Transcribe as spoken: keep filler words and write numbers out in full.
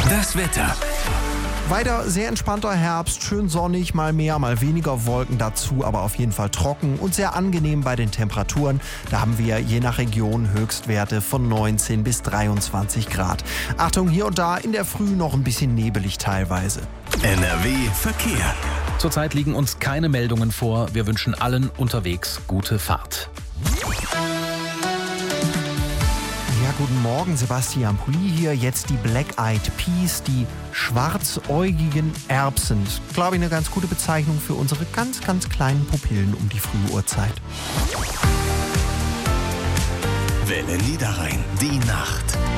Das Wetter. Weiter sehr entspannter Herbst, schön sonnig, mal mehr, mal weniger Wolken dazu, aber auf jeden Fall trocken und sehr angenehm bei den Temperaturen. Da haben wir je nach Region Höchstwerte von neunzehn bis dreiundzwanzig Grad. Achtung, hier und da in der Früh noch ein bisschen nebelig teilweise. N R W Verkehr. Zurzeit liegen uns keine Meldungen vor. Wir wünschen allen unterwegs gute Fahrt. Ja, guten Morgen, Sebastian Pulli hier. Jetzt die Black Eyed Peas, die schwarzäugigen Erbsen. Das ist, glaube ich, eine ganz gute Bezeichnung für unsere ganz, ganz kleinen Pupillen um die frühe Uhrzeit. Welle Niederrhein, die Nacht.